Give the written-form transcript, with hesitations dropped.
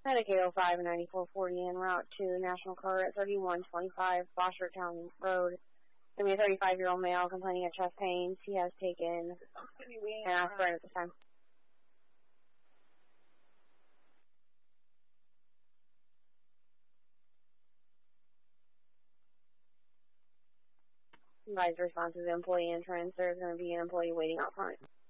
Medicaid 05 and 9440 en route to National Car at 3125 Bossert Road. Going to be a 35-year-old male complaining of chest pains. He has taken an aspirin at this time. Advised response is employee entrance. There's going to be an employee waiting out front.